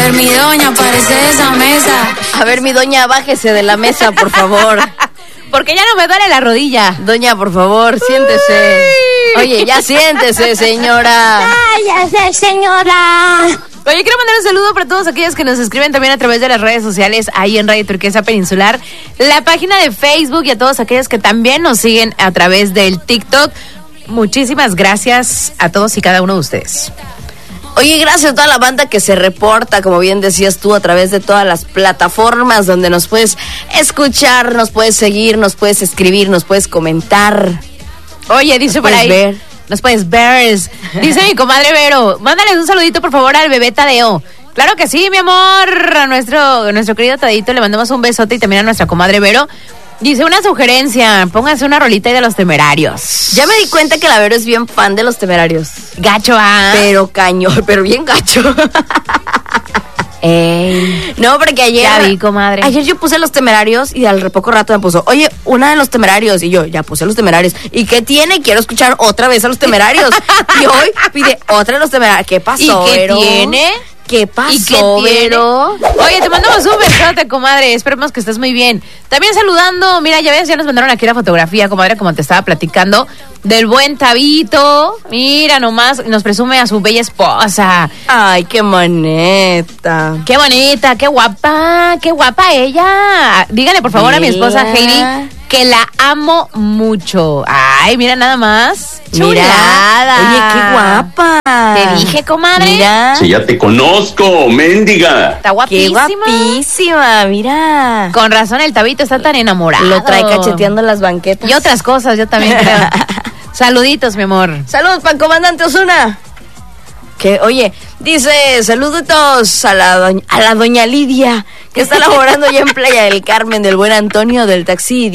ver, mi doña, parece de esa mesa. A ver, mi doña, bájese de la mesa, por favor. Porque ya no me duele la rodilla. Doña, por favor, siéntese. Oye, ya siéntese, señora. ¡Cállese, señora! Oye, quiero mandar un saludo para todos aquellos que nos escriben también a través de las redes sociales, ahí en Radio Turquesa Peninsular, la página de Facebook, y a todos aquellos que también nos siguen a través del TikTok. Muchísimas gracias a todos y cada uno de ustedes. Oye, gracias a toda la banda que se reporta, como bien decías tú, a través de todas las plataformas donde nos puedes escuchar, nos puedes seguir, nos puedes escribir, nos puedes comentar. Oye, dice por ahí, ver. Nos puedes ver. Dice mi comadre Vero, mándales un saludito por favor al bebé Tadeo. Claro que sí, mi amor. A nuestro querido Tadito le mandamos un besote, y también a nuestra comadre Vero. Dice una sugerencia, pónganse una rolita ahí de Los Temerarios. Ya me di cuenta que la Vero es bien fan de Los Temerarios. Gacho, Pero pero bien gacho. Ey. No, porque ayer... Ya vi, comadre. Ayer yo puse Los Temerarios y al poco rato me puso, oye, una de Los Temerarios. Y yo, ya puse Los Temerarios. ¿Y qué tiene? Quiero escuchar otra vez a Los Temerarios. Y hoy pide otra de Los Temerarios. ¿Qué pasó, ¿Y qué Vero? tiene? ¿Qué pasó, ¿Y qué tiene? Vero? Oye, te mandamos un besote, comadre. Esperemos que estés muy bien. También saludando, mira, ya ves, ya nos mandaron aquí la fotografía, comadre, como te estaba platicando, del buen Tabito. Mira nomás, nos presume a su bella esposa. Ay, qué moneta. Qué bonita, qué guapa ella. Dígale, por favor, a mi esposa Heidi que la amo mucho. Ay, mira nada más. Chulada. Oye, qué guapa. Te dije, comadre. Mira. Si ya te conozco, mendiga. Está Qué guapísima. guapísima, mira. Con razón el Tabito está tan enamorado. Lo trae cacheteando las banquetas. Y otras cosas, yo también creo. Saluditos, mi amor. Saludos para el comandante Osuna. Que, oye, dice, saluditos a la doña Lidia, que está laborando ya en Playa del Carmen, del buen Antonio, del taxi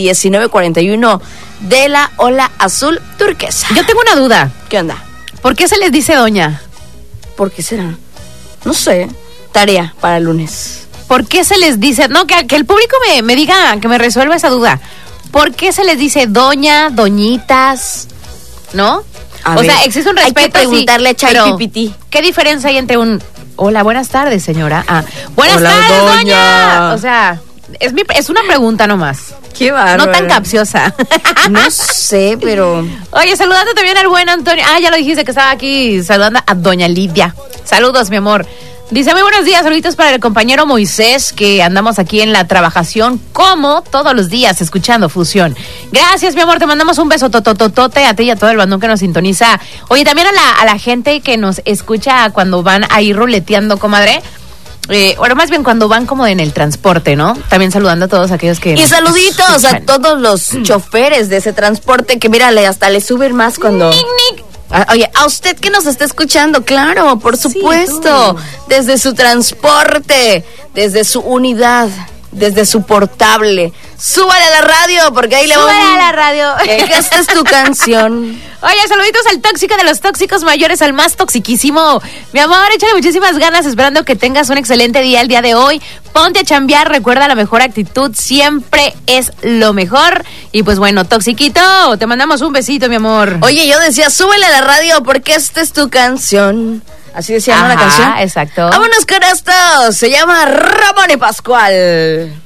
1941 de la Ola Azul Turquesa. Yo tengo una duda. ¿Qué onda? ¿Por qué se les dice doña? ¿Por qué será? No sé. Tarea para el lunes. ¿Por qué se les dice? No, que el público me diga, que me resuelva esa duda. ¿Por qué se les dice doña, doñitas? ¿No? O sea, existe un respeto. Hay que preguntarle a ChatGPT. ¿Qué diferencia hay entre un hola, buenas tardes, señora? Buenas Hola, tardes, doña. O sea, es una pregunta nomás. Qué bárbaro. No tan capciosa. No sé, pero... Oye, saludando también al buen Antonio. Ya lo dijiste, que estaba aquí saludando a doña Lidia. Saludos, mi amor. Dice, muy buenos días, saluditos para el compañero Moisés, que andamos aquí en la trabajación como todos los días, escuchando Fusión. Gracias, mi amor, te mandamos un beso totototote a ti y a todo el bandón que nos sintoniza. Oye, también a la gente que nos escucha cuando van ahí ruleteando, comadre. Bueno, más bien cuando van como en el transporte, ¿no? También saludando a todos aquellos que... Y saluditos a todos los choferes de ese transporte, que mírale, hasta le suben más cuando... Oye, a usted que nos está escuchando, claro, por supuesto, desde su transporte, desde su unidad, desde su portable, súbale a la radio, porque ahí le vamos... Súbale a la radio. Esta es tu canción. Oye, saluditos al tóxico de los tóxicos mayores, al más toxiquísimo. Mi amor, échale muchísimas ganas, esperando que tengas un excelente día el día de hoy. Ponte a chambear, recuerda, la mejor actitud siempre es lo mejor. Y pues bueno, toxiquito, te mandamos un besito, mi amor. Oye, yo decía, súbele a la radio, porque esta es tu canción. Así decía, ¿no? La canción. Exacto. Vámonos con esto, se llama Ramón y Pascual.